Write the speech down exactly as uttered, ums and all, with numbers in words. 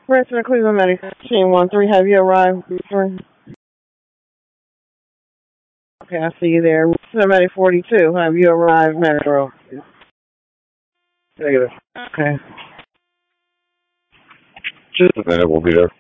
President Cleveland Medical Team one three, have you arrived? Three. Okay, I see you there. Medic forty-two, have you arrived, Metro? Negative. Okay. Just a minute, we'll be there.